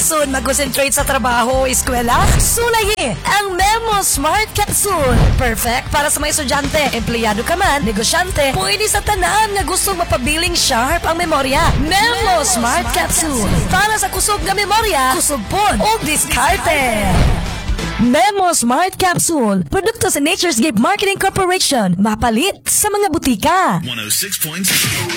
Lisod mag-concentrate sa trabaho o eskwela? Sulayi ang Memo Smart Capsule. Perfect para sa mga estudyante, empleyado ka man, negosyante, pwede sa tanan nga gustong mapabiling sharp ang memorya. Memo Smart Capsule. Para sa kusog na memorya, kusog pon o diskarte. Memo Smart Capsule. Produkto sa Nature's Gift Marketing Corporation. Mapalit sa mga butika. 106.6